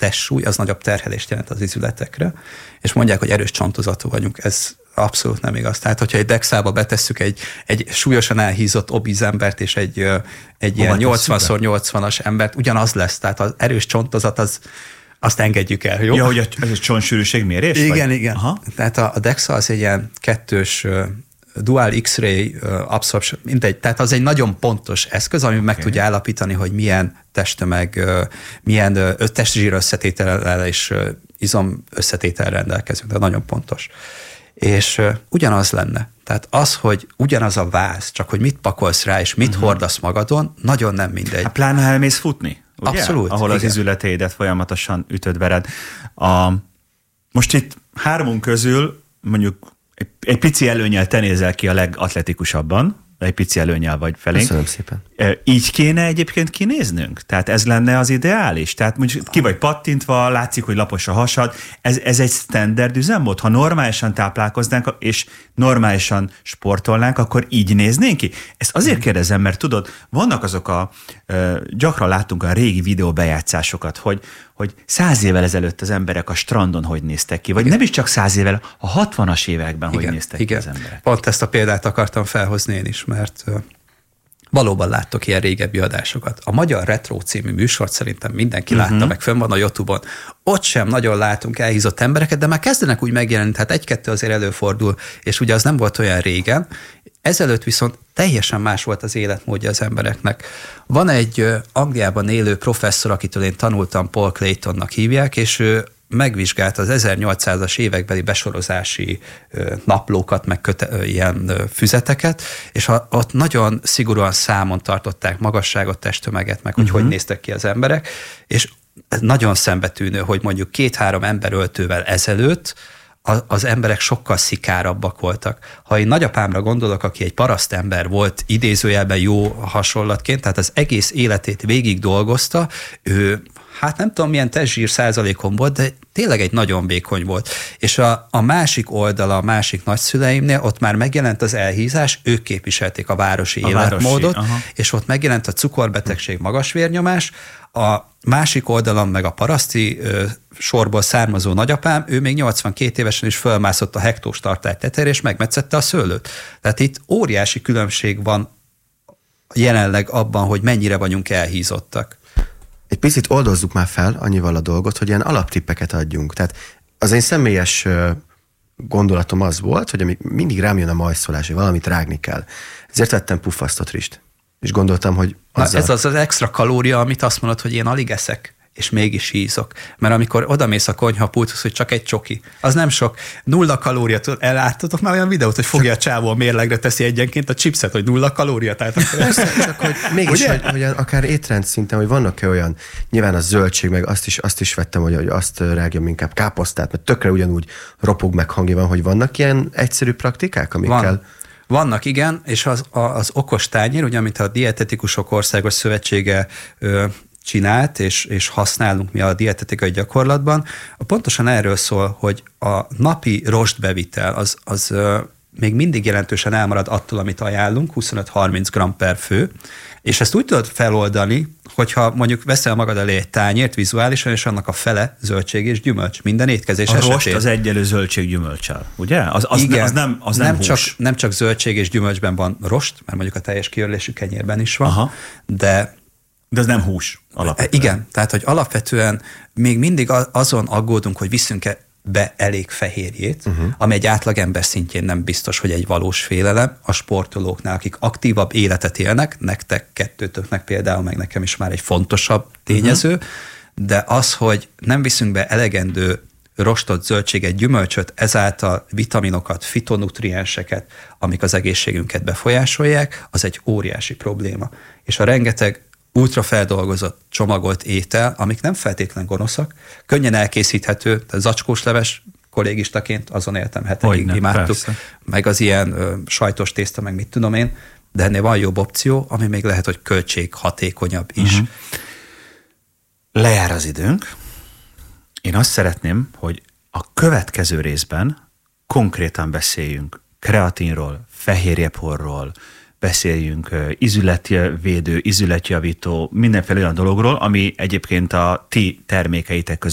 testsúly, az nagyobb terhelést jelent az izületekre, és mondják, hogy erős csontozatú vagyunk, ez abszolút nem igaz. Tehát, hogyha egy Dexába betesszük egy súlyosan elhízott obíz embert, és egy ilyen 80x80-as embert, ugyanaz lesz. Tehát az erős csontozat, azt engedjük el, jó? Ja, hogy ez egy csontsűrűség mérés? Igen, vagy? Igen. Aha. Tehát a Dexa az egy ilyen kettős dual X-ray absorption, mindegy. Tehát az egy nagyon pontos eszköz, ami meg tudja állapítani, hogy milyen testtömeg, milyen testzsír összetétellel és izom összetétel rendelkezünk, de nagyon pontos. És ugyanaz lenne. Tehát az, hogy ugyanaz a váz, csak hogy mit pakolsz rá, és mit hordasz magadon, nagyon nem mindegy. Hát pláne, ha elmész futni, ugye? Abszolút. Ahol az izületeidet folyamatosan ütöd vered. Most itt hármunk közül mondjuk egy pici előnnyel te nézel ki a legatletikusabbban, egy pici előnnyel vagy felénk. Köszönöm szépen. Így kéne egyébként kinéznünk? Tehát ez lenne az ideális? Tehát mondjuk ki vagy pattintva, látszik, hogy lapos a hasad. Ez egy standard üzemmód? Ha normálisan táplálkoznánk, és normálisan sportolnánk, akkor így néznénk ki? Ezt azért kérdezem, mert tudod, vannak azok gyakran láttunk a régi videóbejátszásokat, hogy 100 évvel ezelőtt az emberek a strandon hogy néztek ki, vagy nem is csak 100 évvel, a 60-as években hogy néztek ki az emberek. Pont ezt a példát akartam felhozni én is, mert valóban láttok ilyen régebbi adásokat. A Magyar Retro című műsort szerintem mindenki látta, meg fönn van a YouTube-on. Ott sem nagyon látunk elhízott embereket, de már kezdenek úgy megjelenni, tehát egy-kettő azért előfordul, és ugye az nem volt olyan régen. Ezelőtt viszont teljesen más volt az életmódja az embereknek. Van egy Angliában élő professzor, akitől én tanultam, Paul Claytonnak hívják, és ő megvizsgálta az 1800-as évekbeli besorozási naplókat, meg ilyen füzeteket, és ott nagyon szigorúan számon tartották magasságot, testtömeget, meg hogy néztek ki az emberek, és nagyon szembetűnő, hogy mondjuk 2-3 emberöltővel ezelőtt az emberek sokkal szikárabbak voltak. Ha én nagyapámra gondolok, aki egy parasztember volt, idézőjelben jó hasonlatként, tehát az egész életét végig dolgozta, ő hát nem tudom milyen testzsír százalékon volt, de tényleg egy nagyon vékony volt. És a másik oldala, a másik nagyszüleimnél ott már megjelent az elhízás, ők képviselték a városi életmódot, és ott megjelent a cukorbetegség, magas vérnyomás, a másik oldalon meg a paraszti sorból származó nagyapám, ő még 82 évesen is fölmászott a hektós tartály tetejére, és megmetszette a szőlőt. Tehát itt óriási különbség van jelenleg abban, hogy mennyire vagyunk elhízottak. Egy picit oldozzuk már fel annyival a dolgot, hogy ilyen alaptippeket adjunk. Tehát az én személyes gondolatom az volt, hogy mindig rám jön a majszolás, hogy valamit rágni kell. Ezért vettem puffasztott rist. És gondoltam, hogy ez az extra kalória, amit azt mondod, hogy én alig eszek, és mégis hízok. Mert amikor odamész a konyhapulthoz, hogy csak egy csoki, az nem sok. 0 kalória, elláttatok már olyan videót, hogy fogja a csávó a mérlegre, teszi egyenként a chipset, hogy 0 kalória. Tehát persze, csak hogy mégis, hogy akár étrend szinten, hogy vannak-e olyan, nyilván a zöldség, meg azt is vettem, hogy azt rágjam inkább káposztát, mert tökre ugyanúgy ropog meg hangja van, hogy vannak ilyen egyszerű praktikák, amikkel... Vannak, igen, és az okos tányér, ugye, amit a Dietetikusok Országos Szövetsége csinált, és használunk mi a dietetikai gyakorlatban, pontosan erről szól, hogy a napi rostbevitel az még mindig jelentősen elmarad attól, amit ajánlunk, 25-30 g per fő, és ezt úgy tudod feloldani, hogyha mondjuk veszel magad elé egy tányért vizuálisan, és annak a fele zöldség és gyümölcs, minden étkezés esetén. A rost az egyenlő zöldség-gyümölccsel, ugye? Igen, az nem hús. Nem csak zöldség és gyümölcsben van rost, mert mondjuk a teljes kiörlésű kenyérben is van, de ez nem hús alapvetően. Igen, tehát hogy alapvetően még mindig azon aggódunk, hogy viszünk-e be elég fehérjét, ami egy átlagember szintjén nem biztos, hogy egy valós félelem. A sportolóknál, akik aktívabb életet élnek, nektek kettőtöknek például, meg nekem is már egy fontosabb tényező, de az, hogy nem viszünk be elegendő rostot, zöldséget, gyümölcsöt, ezáltal vitaminokat, fitonutrienseket, amik az egészségünket befolyásolják, az egy óriási probléma. És a rengeteg ultrafeldolgozott, csomagolt étel, amik nem feltétlenül gonoszak, könnyen elkészíthető, tehát zacskós leves kollégistaként azon éltem hetekig, imádtuk, persze. Meg az ilyen sajtos tészta, meg mit tudom én, de ennél van jobb opció, ami még lehet, hogy költséghatékonyabb is. Lejár az időnk. Én azt szeretném, hogy a következő részben konkrétan beszéljünk kreatinról, fehérjeporról, beszéljünk izületvédő, izületjavító, mindenféle olyan dologról, ami egyébként a ti termékeitek között